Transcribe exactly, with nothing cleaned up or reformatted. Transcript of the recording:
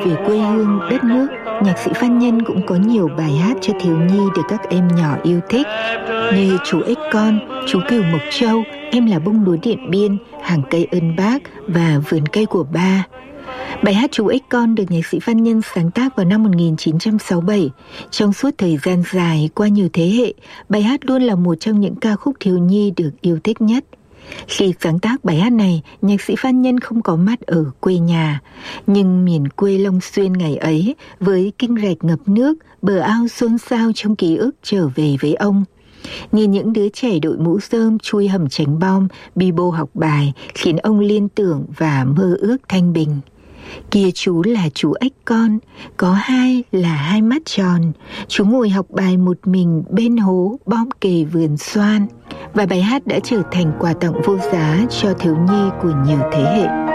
về quê hương, đất nước, nhạc sĩ Phan Nhân cũng có nhiều bài hát cho thiếu nhi được các em nhỏ yêu thích, như Chú ếch con, Chú cừu Mộc Châu, Em là bông lúa Điện Biên, Hàng cây ơn bác và Vườn cây của ba. Bài hát Chú ếch con được nhạc sĩ Phan Nhân sáng tác vào năm một nghìn chín trăm sáu mươi bảy. Trong suốt thời gian dài qua nhiều thế hệ, bài hát luôn là một trong những ca khúc thiếu nhi được yêu thích nhất. Khi sáng tác bài hát này, nhạc sĩ Phan Nhân không có mặt ở quê nhà, nhưng miền quê Long Xuyên ngày ấy, với kinh rạch ngập nước, bờ ao xôn xao trong ký ức trở về với ông. Nhìn những đứa trẻ đội mũ rơm chui hầm tránh bom, bi bô học bài, khiến ông liên tưởng và mơ ước thanh bình. Kia chú là chú ếch con, có hai là hai mắt tròn, chú ngồi học bài một mình bên hố bom kề vườn xoan. Và bài hát đã trở thành quà tặng vô giá cho thiếu nhi của nhiều thế hệ.